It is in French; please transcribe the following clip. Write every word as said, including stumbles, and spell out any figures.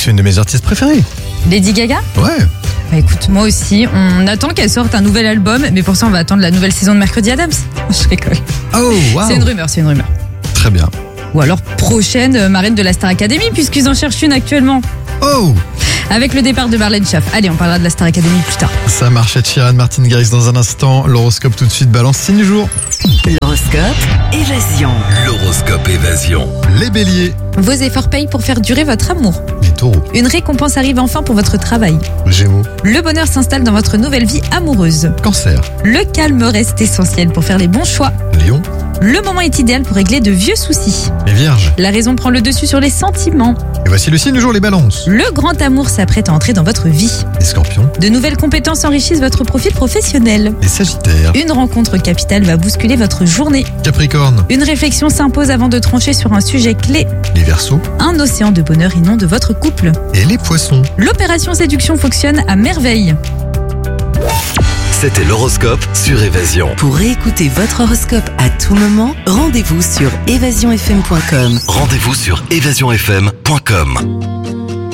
c'est une de mes artistes préférées. Lady Gaga ? Ouais. Bah écoute, moi aussi, on attend qu'elle sorte un nouvel album, mais pour ça on va attendre la nouvelle saison de Mercredi Adams. Je rigole. Oh, waouh. C'est une rumeur, c'est une rumeur. Très bien. Ou alors prochaine euh, marraine de la Star Academy, puisqu'ils en cherchent une actuellement. Oh, Avec le départ de Marlène Schiaff. Allez, on parlera de la Star Academy plus tard. ça marche. Ed Sheeran, Martin Garrix dans un instant. L'horoscope tout de suite, balance signe du jour. L'horoscope Évasion. L'horoscope Évasion. Les béliers, Vos efforts payent pour faire durer votre amour. les taureaux, Une récompense arrive enfin pour votre travail. gémeaux, Le bonheur s'installe dans votre nouvelle vie amoureuse. cancer, Le calme reste essentiel pour faire les bons choix. lion, Le moment est idéal pour régler de vieux soucis. les vierges. La raison prend le dessus sur les sentiments. Et voici le signe du jour, les balances. Le grand amour s'apprête à entrer dans votre vie. Les scorpions, De nouvelles compétences enrichissent votre profil professionnel. les sagittaires, Une rencontre capitale va bousculer votre journée. capricorne, Une réflexion s'impose avant de trancher sur un sujet clé. les verseaux Un océan de bonheur inonde votre couple. et les poissons. L'opération séduction fonctionne à merveille. C'était l'horoscope sur Évasion. Pour réécouter votre horoscope à tout moment, rendez-vous sur évasion f m point com. Rendez-vous sur évasion f m point com.